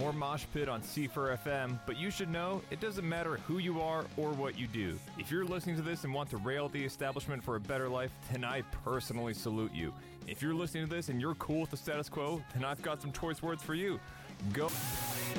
more Mosh Pit on C4 FM, but you should know it doesn't matter who you are or what you do. If you're listening to this and want to rail at the establishment for a better life, then I personally salute you. If you're listening to this and you're cool with the status quo, then I've got some choice words for you. Go